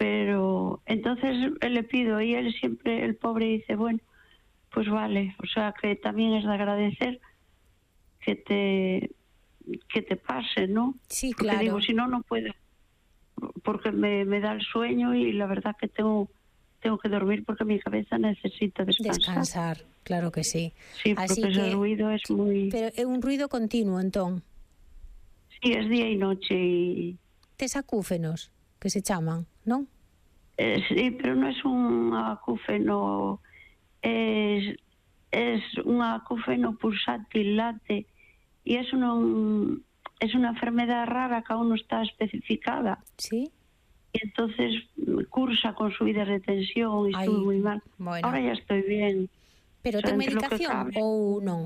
Pero entonces le pido y él siempre, el pobre, dice, bueno, pues vale, o sea que también es de agradecer que te pase, ¿no? Sí, porque claro. digo, si no, no puedo, porque me da el sueño y la verdad que tengo que dormir porque mi cabeza necesita descansar. Claro que sí. Sí, Así porque ese que ruido es muy... pero é un ruido continuo, entón. Sí, es día y noche y... Tes acúfenos, que se chaman, non? Sí, pero no es un acúfeno, es un acúfeno pulsátil late y es una enfermedad rara que aún no está especificada. Sí. Y entonces cursa con subidas de tensión y estuve muy mal. Bueno. Ahora ya estoy bien. Pero O sea, ten entre lo que medicación cabe. ou non?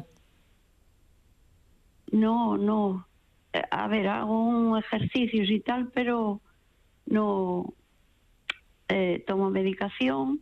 No. A ver, hago un ejercicios y tal, pero no tomo medicación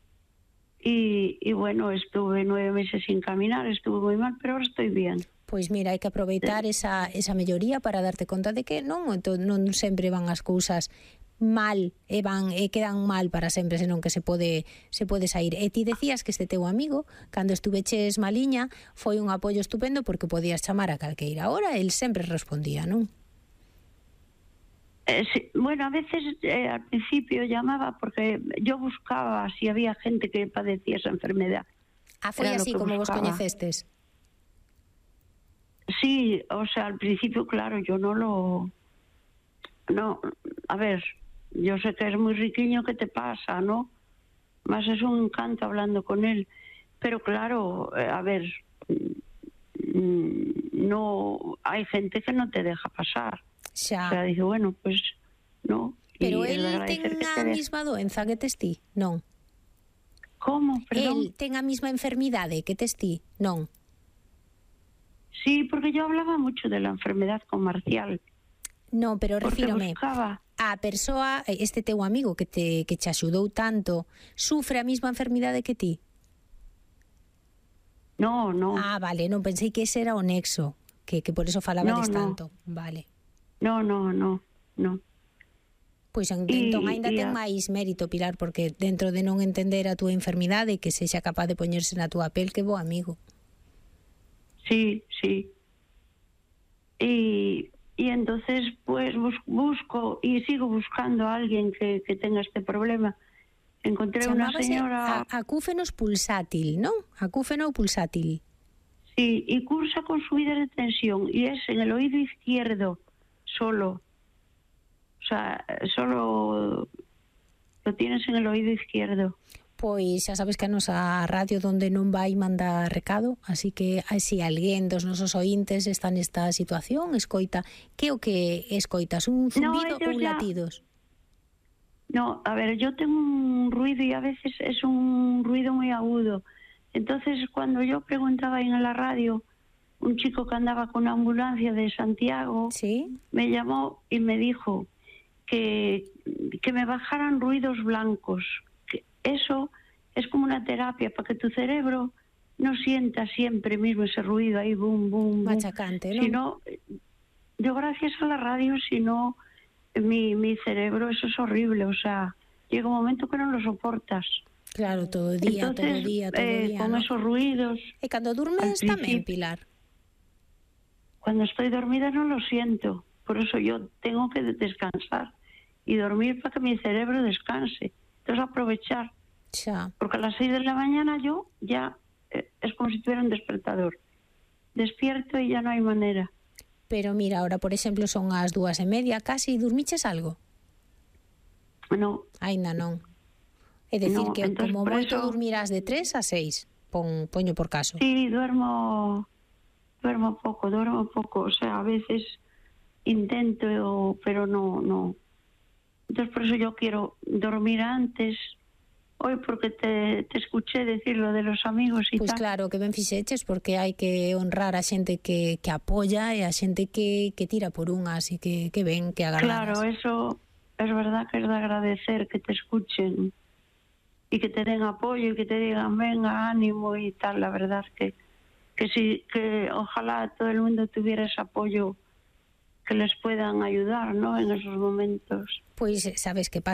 y bueno, estuve 9 meses sin caminar, estuve muy mal, pero ahora estoy bien. Pois mira, hai que aproveitar esa melloría para darte conta de que non sempre van as cousas mal e quedan mal para sempre, senón que se pode sair. E ti decías que este teu amigo, cando estuveches maliña, foi un apoio estupendo porque podías chamar a calqueira hora, el sempre respondía, non? Sí, bueno, a veces al principio llamaba porque yo buscaba si había gente que padecía esa enfermedad. Foi así como vos coñecestes? Sí, o sea, al principio, claro, yo no, a ver, yo sé que es muy riquiño, ¿qué te pasa, no? Más es un encanto hablando con él. Pero claro, a ver, no, hay gente que no te deja pasar. Xa. O sea, dice, bueno, pues no. Pero él ten a mesma doenza que tes ti, non? Como, perdón? El ten a mesma enfermidade que tes ti, non? Sí, porque yo hablaba mucho de la enfermedad con Marcial. Non, pero refírome buscaba. a persoa, este teu amigo que te axudou tanto, sufre a mesma enfermidade que ti? No. Ah, vale, non pensei que ese era o nexo, que por eso falabades tanto. Vale. No. Pois entón ainda ten máis mérito, Pilar, porque dentro de non entender a túa enfermidade, que sexa capaz de poñerse na túa pel, que bo amigo. Sí. Y entonces pues busco y sigo buscando a alguien que tenga este problema. Encontré una señora... Acúfenos pulsátil, ¿no? Acúfeno pulsátil. Sí, y cursa con subidas de tensión y es en el oído izquierdo solo. O sea, solo lo tienes en el oído izquierdo. Pois xa sabes que a nosa radio donde non vai mandar recado, así que se alguén dos nosos ointes está nesta situación, escoita, que o que escoitas? Un zumbido ou latidos? No, a ver, yo tengo un ruido y a veces es un ruido muy agudo. Entonces, cuando yo preguntaba en la radio, un chico que andaba con una ambulancia de Santiago, ¿sí?, me llamó y me dijo que me bajaran ruidos blancos. Que eso es como una terapia para que tu cerebro no sienta siempre mismo ese ruido ahí, boom, boom, machacante, ¿no? Sino, yo gracias a la radio, si no... Mi cerebro, eso es horrible, o sea, llega un momento que no lo soportas. Claro, todo el día, entonces, todo día, con ¿no? Esos ruidos. ¿Y cuando duermes también, Pilar? Cuando estoy dormida no lo siento, por eso yo tengo que descansar y dormir para que mi cerebro descanse. Entonces aprovechar, porque a las 6 de la mañana yo ya es como si tuviera un despertador. Despierto y ya no hay manera. Pero mira, ahora, por exemplo, son as 2:30, casi, dormiches algo? No. Ainda non. É dicir, no, que como moito dormirás de 3 a 6, poño por caso. Sí, duermo poco, o sea, a veces intento, pero no. Entonces por eso yo quiero dormir antes. Hoy porque te escuché decir lo de los amigos y pues tal. Pois claro, que ben fixeches, porque hai que honrar a xente que apoia e a xente que tira por unhas e que ven, que agardaras. Claro, eso es verdad que es de agradecer, que te escuchen y que te den apoyo y que te digan venga, ánimo y tal. La verdad que sí, que ojalá todo el mundo tuviera ese apoyo que les puedan ayudar, ¿no?, en esos momentos. Pois sabes que pasa